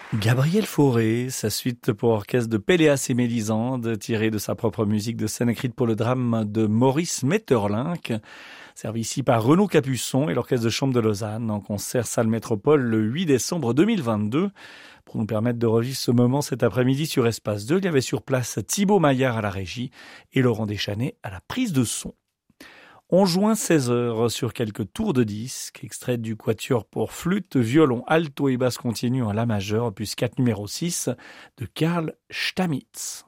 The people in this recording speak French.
Gabriel Fauré, sa suite pour orchestre de Péléas et Mélisande, tirée de sa propre musique de scène écrite pour le drame de Maurice Maeterlinck, servi ici par Renaud Capuçon et l'orchestre de chambre de Lausanne en concert salle Métropole le 8 décembre 2022. Pour nous permettre de revivre ce moment cet après-midi sur Espace 2, il y avait sur place Thibaut Maillard à la régie et Laurent Deschannet à la prise de son. On joint 16 heures sur quelques tours de disques, extraits du quatuor pour flûte, violon, alto et basse continue en la majeure, opus 4 numéro 6 de Karl Stamitz.